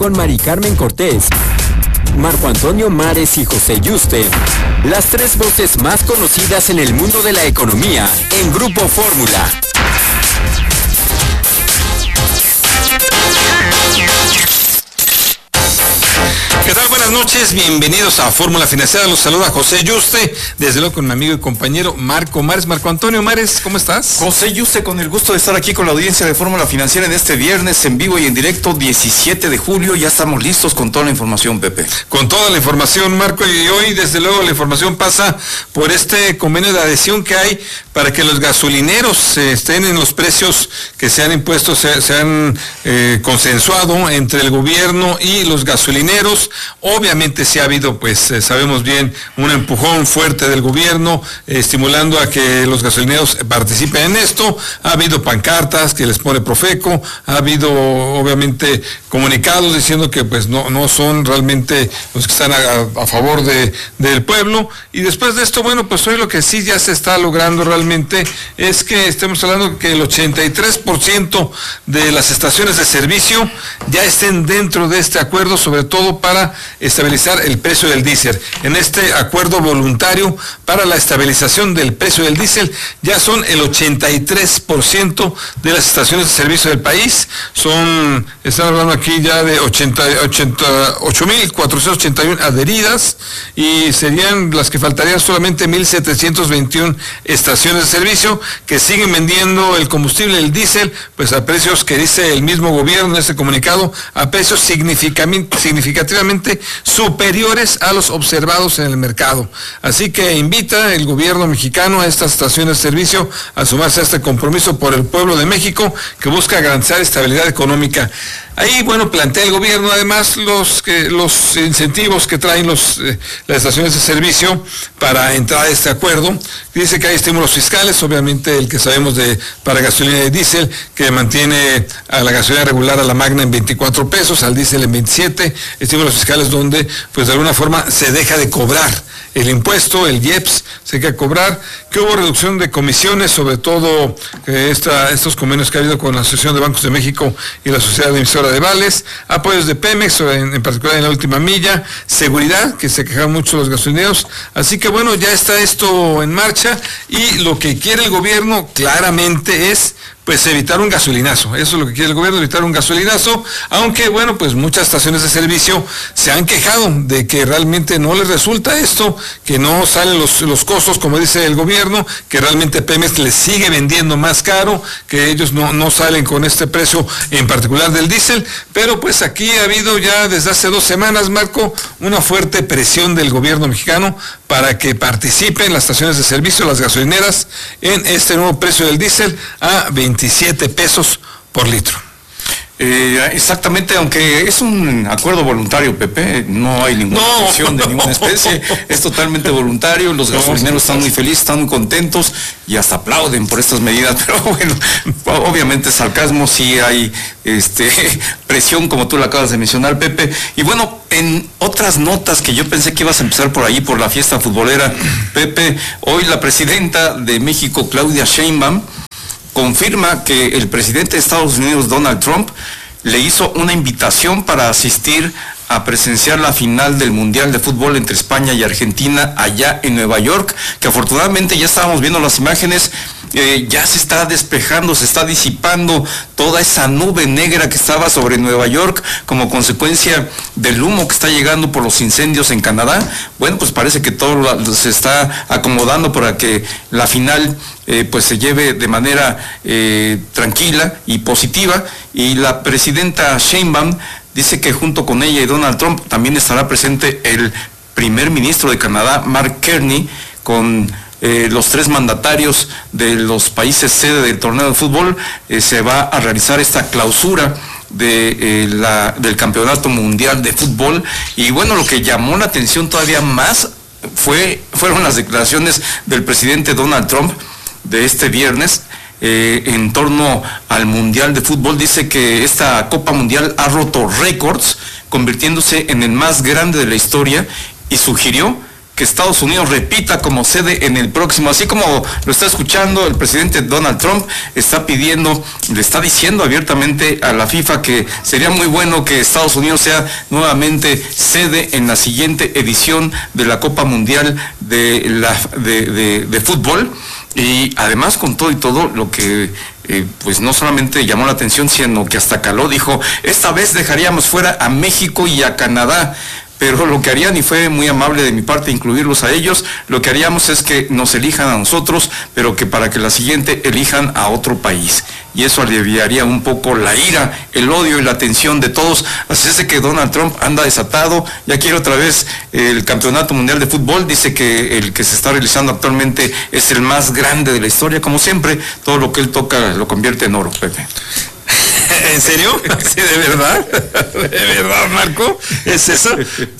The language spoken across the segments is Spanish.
con Mari Carmen Cortés, Marco Antonio Mares y José Yuste, las tres voces más conocidas en el mundo de la economía, en Grupo Fórmula. ¿Qué tal? Buenas noches, bienvenidos a Fórmula Financiera. Los saluda José Yuste, desde luego con mi amigo y compañero Marco Mares. Marco Antonio Mares, ¿cómo estás? José Yuste, con el gusto de estar aquí con la audiencia de Fórmula Financiera en este viernes en vivo y en directo, 17 de julio. Ya estamos listos con toda la información, Pepe. Con toda la información, Marco, y hoy desde luego la información pasa por este convenio de adhesión que hay para que los gasolineros estén en los precios que se han impuesto, se han consensuado entre el gobierno y los gasolineros. Obviamente sí ha habido, pues sabemos bien, un empujón fuerte del gobierno, estimulando a que los gasolineros participen en esto. Ha habido pancartas que les pone Profeco, ha habido obviamente comunicados diciendo que pues no son realmente los que están a favor del pueblo. Y después de esto, bueno, pues hoy lo que sí ya se está logrando realmente es que estemos hablando que el 83% de las estaciones de servicio ya estén dentro de este acuerdo, sobre todo para estabilizar el precio del diésel. En este acuerdo voluntario para la estabilización del precio del diésel ya son el 83% de las estaciones de servicio del país. Están hablando aquí ya de 88.481 adheridas, y serían las que faltarían solamente 1.721 estaciones de servicio que siguen vendiendo el combustible, el diésel, pues a precios que dice el mismo gobierno en este comunicado, a precios significativamente superiores a los observados en el mercado. Así que invita el gobierno mexicano a estas estaciones de servicio a sumarse a este compromiso por el pueblo de México, que busca garantizar estabilidad económica. Ahí, bueno, plantea el gobierno además los incentivos que traen las estaciones de servicio para entrar a este acuerdo. Dice que hay estímulos fiscales, obviamente el que sabemos para gasolina y diésel, que mantiene a la gasolina regular, a la magna, en 24 pesos, al diésel en 27, estímulos fiscales donde pues de alguna forma se deja de cobrar el impuesto, el IEPS, se deja de cobrar, que hubo reducción de comisiones, sobre todo estos convenios que ha habido con la Asociación de Bancos de México y la Sociedad Emisora de Vales, apoyos de Pemex, en particular en la última milla, seguridad, que se quejaban mucho los gasolineros. Así que bueno, ya está esto en marcha, y lo que quiere el gobierno claramente es pues evitar un gasolinazo. Eso es lo que quiere el gobierno, evitar un gasolinazo, aunque bueno, pues muchas estaciones de servicio se han quejado de que realmente no les resulta esto, que no salen los costos, como dice el gobierno, que realmente Pemex les sigue vendiendo más caro, que ellos no salen con este precio en particular del diésel. Pero pues aquí ha habido ya desde hace 2 semanas, Marco, una fuerte presión del gobierno mexicano para que participen las estaciones de servicio, las gasolineras, en este nuevo precio del diésel a 27 pesos por litro. Exactamente, aunque es un acuerdo voluntario, Pepe, no hay ninguna presión de ninguna especie, es totalmente voluntario. Los gasolineros están muy felices, están muy contentos y hasta aplauden por estas medidas, pero bueno, obviamente sarcasmo, sí hay presión, como tú lo acabas de mencionar, Pepe. Y bueno, en otras notas que yo pensé que ibas a empezar por ahí, por la fiesta futbolera, Pepe, hoy la presidenta de México, Claudia Sheinbaum, confirma que el presidente de Estados Unidos, Donald Trump, le hizo una invitación para asistir a presenciar la final del Mundial de Fútbol entre España y Argentina allá en Nueva York, que afortunadamente ya estábamos viendo las imágenes, ya se está despejando, se está disipando toda esa nube negra que estaba sobre Nueva York como consecuencia del humo que está llegando por los incendios en Canadá. Bueno, pues parece que todo se está acomodando para que la final pues se lleve de manera tranquila y positiva, y la presidenta Sheinbaum dice que junto con ella y Donald Trump también estará presente el primer ministro de Canadá, Mark Carney, con los 3 mandatarios de los países sede del torneo de fútbol. Se va a realizar esta clausura del Campeonato Mundial de Fútbol. Y bueno, lo que llamó la atención todavía más fueron las declaraciones del presidente Donald Trump de este viernes, en torno al Mundial de Fútbol. Dice que esta Copa Mundial ha roto récords, convirtiéndose en el más grande de la historia, y sugirió que Estados Unidos repita como sede en el próximo, así como lo está escuchando el presidente Donald Trump, le está diciendo abiertamente a la FIFA que sería muy bueno que Estados Unidos sea nuevamente sede en la siguiente edición de la Copa Mundial de fútbol. Y además, con todo y todo, lo que pues no solamente llamó la atención, sino que hasta caló, dijo, esta vez dejaríamos fuera a México y a Canadá, pero lo que harían, y fue muy amable de mi parte incluirlos a ellos, lo que haríamos es que nos elijan a nosotros, pero que para que la siguiente elijan a otro país. Y eso aliviaría un poco la ira, el odio y la tensión de todos. Así es de que Donald Trump anda desatado, ya quiere otra vez el Campeonato Mundial de Fútbol, dice que el que se está realizando actualmente es el más grande de la historia, como siempre, todo lo que él toca lo convierte en oro, Pepe. ¿En serio? Sí, ¿de verdad? ¿De verdad, Marco? ¿Es eso?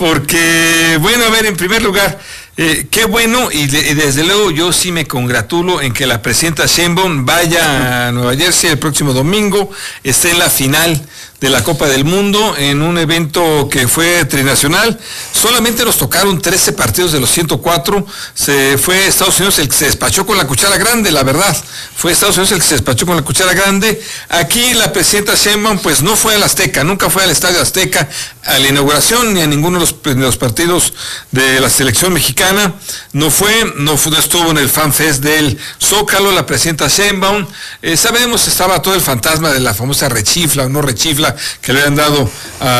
Porque, bueno, a ver, en primer lugar, qué bueno, y desde luego yo sí me congratulo en que la presidenta Sheinbaum vaya a Nueva Jersey el próximo domingo, esté en la final de la Copa del Mundo, en un evento que fue trinacional. Solamente nos tocaron 13 partidos de los 104, fue Estados Unidos el que se despachó con la cuchara grande, la verdad, fue Estados Unidos el que se despachó con la cuchara grande. Aquí la presidenta Sheinbaum pues no fue al Azteca, nunca fue al Estadio Azteca a la inauguración ni a ninguno de los partidos de la selección mexicana, no estuvo en el Fan Fest del Zócalo la presidenta Sheinbaum. Sabemos, estaba todo el fantasma de la famosa rechifla o no rechifla que le han dado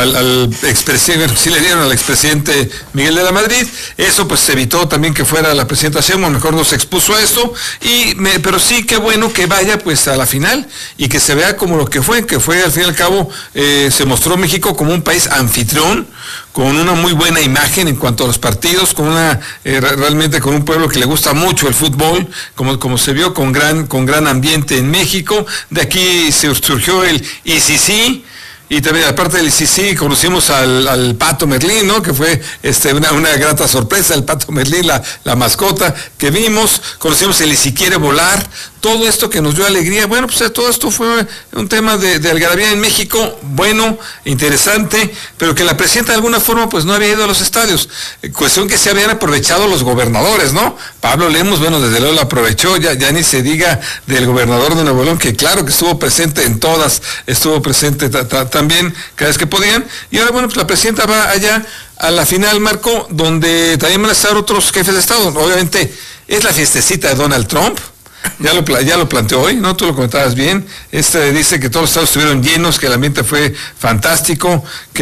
al expresidente, sí le dieron al expresidente Miguel de la Madrid. Eso pues se evitó también que fuera la presidenta Sheinbaum, mejor no se expuso a esto, pero sí, qué bueno que vaya pues a la final y que se vea como lo que fue al fin y al cabo, se mostró México como un país anfitrión, con una muy buena imagen en cuanto a los partidos, realmente con un pueblo que le gusta mucho el fútbol, como se vio, con gran ambiente en México. De aquí surgió el ICC, y también aparte del ICC conocimos al Pato Merlín, ¿no? Que fue una grata sorpresa, el Pato Merlín, la mascota que vimos. Conocimos el Y Si Quiere Volar, todo esto que nos dio alegría. Bueno, pues todo esto fue un tema de algarabía en México, bueno, interesante, pero que la presidenta de alguna forma pues no había ido a los estadios. Cuestión que se habían aprovechado los gobernadores, ¿no? Pablo Lemos, bueno, desde luego lo aprovechó, ya ni se diga del gobernador de Nuevo León, que claro que estuvo presente en todas, estuvo presente también cada vez que podían. Y ahora, bueno, pues la presidenta va allá a la final, Marco, donde también van a estar otros jefes de Estado. Obviamente es la fiestecita de Donald Trump. Ya lo planteó hoy, ¿no? Tú lo comentabas bien. Dice que todos los estados estuvieron llenos, que el ambiente fue fantástico,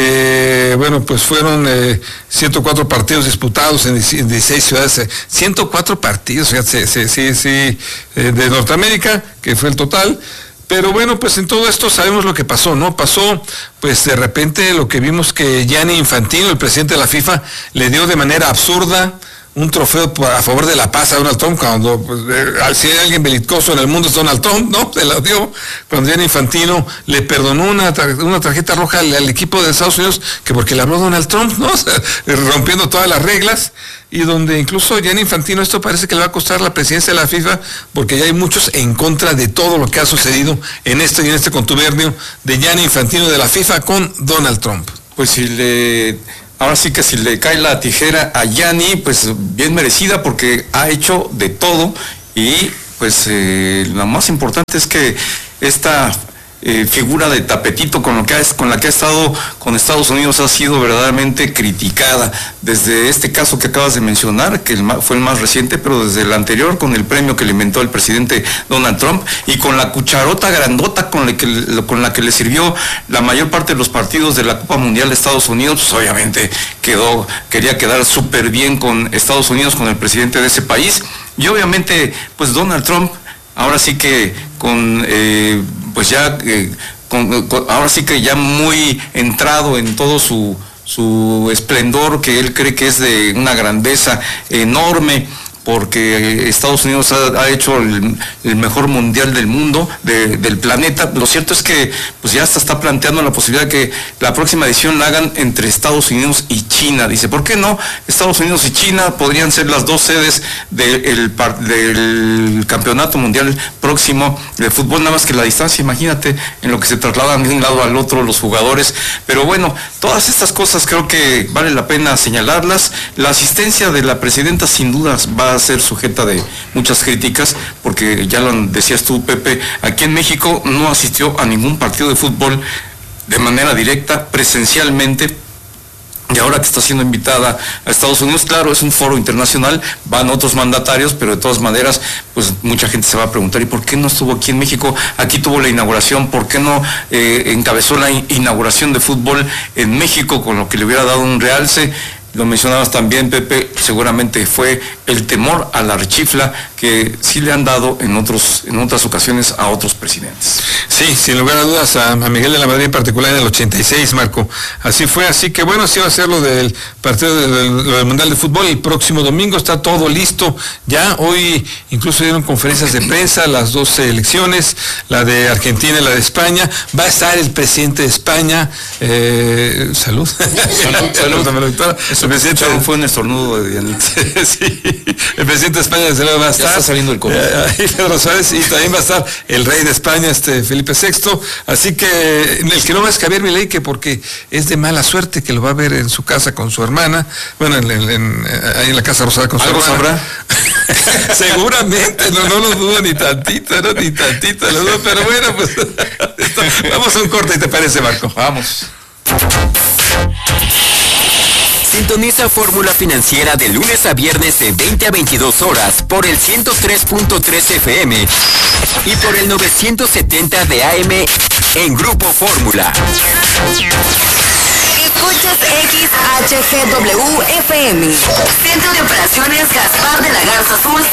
que, bueno, pues fueron 104 partidos disputados en 16 ciudades, 104 partidos, fíjate, sí, de Norteamérica, que fue el total. Pero bueno, pues en todo esto sabemos lo que pasó, ¿no? Pasó, pues de repente lo que vimos que Gianni Infantino, el presidente de la FIFA, le dio de manera absurda un trofeo a favor de la paz a Donald Trump, cuando pues, si hay alguien belicoso en el mundo es Donald Trump, ¿no? Se la dio cuando Gianni Infantino le perdonó una tarjeta roja al equipo de Estados Unidos, que porque le habló Donald Trump, ¿no? O sea, rompiendo todas las reglas, y donde incluso Gianni Infantino, esto parece que le va a costar la presidencia de la FIFA, porque ya hay muchos en contra de todo lo que ha sucedido en este contubernio de Gianni Infantino de la FIFA con Donald Trump. Pues ahora sí que si le cae la tijera a Gianni, pues bien merecida, porque ha hecho de todo, y pues lo más importante es que esta figura de tapetito con la que ha estado con Estados Unidos ha sido verdaderamente criticada, desde este caso que acabas de mencionar, que fue el más reciente, pero desde el anterior, con el premio que le inventó el presidente Donald Trump, y con la cucharota grandota con la que le sirvió la mayor parte de los partidos de la Copa Mundial de Estados Unidos, pues obviamente quería quedar súper bien con Estados Unidos, con el presidente de ese país, y obviamente pues Donald Trump ahora sí que ahora sí que ya muy entrado en todo su esplendor, que él cree que es de una grandeza enorme, porque Estados Unidos ha hecho el mejor mundial del mundo, del planeta. Lo cierto es que pues ya hasta está planteando la posibilidad de que la próxima edición la hagan entre Estados Unidos y China. Dice, ¿por qué no? Estados Unidos y China podrían ser las dos sedes del campeonato mundial próximo de fútbol, nada más que la distancia, imagínate, en lo que se trasladan de un lado al otro los jugadores. Pero bueno, todas estas cosas creo que vale la pena señalarlas. La asistencia de la presidenta sin dudas va a ser sujeta de muchas críticas, porque ya lo decías tú, Pepe, aquí en México no asistió a ningún partido de fútbol de manera directa, presencialmente. Y ahora que está siendo invitada a Estados Unidos, claro, es un foro internacional, van otros mandatarios, pero de todas maneras, pues mucha gente se va a preguntar, ¿y por qué no estuvo aquí en México? Aquí tuvo la inauguración, ¿por qué no encabezó la inauguración de fútbol en México, con lo que le hubiera dado un realce? Lo mencionabas también, Pepe, seguramente fue el temor a la rechifla que sí le han dado en otras ocasiones a otros presidentes. Sí, sin lugar a dudas, a Miguel de la Madrid en particular en el 86, Marco. Así fue, así que bueno, sí va a ser lo del partido del Mundial de Fútbol el próximo domingo, está todo listo. Ya hoy incluso dieron conferencias de prensa, las dos selecciones, la de Argentina y la de España. Va a estar el presidente de España, salud. Salud, doctora. El presidente fue un estornudo de Dianita. Sí, el presidente de España desde luego va a estar. Ya está saliendo el COVID. Pedro Suárez, y también va a estar el rey de España, Felipe VI. Así que el que no va es Javier Milei, que porque es de mala suerte que lo va a ver en su casa con su hermana, bueno, ahí en la Casa Rosada con su hermana. ¿Algo sabrá? Seguramente, no lo dudo ni tantito, lo dudo, pero bueno, pues vamos a un corte, ¿y te parece, Marco? Vamos. Sintoniza Fórmula Financiera de lunes a viernes de 20 a 22 horas por el 103.3 FM y por el 970 de AM en Grupo Fórmula. Escuchas XHGW FM. Centro de Operaciones Gaspar de la Garza Azul